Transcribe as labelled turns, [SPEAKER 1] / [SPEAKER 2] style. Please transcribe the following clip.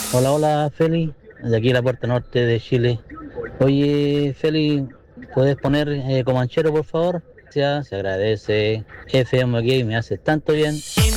[SPEAKER 1] Hola, hola, Feli, de aquí la puerta norte de Chile. Oye, Feli, ¿puedes poner Comanchero, por favor? Se agradece. FM OK me hace tanto bien.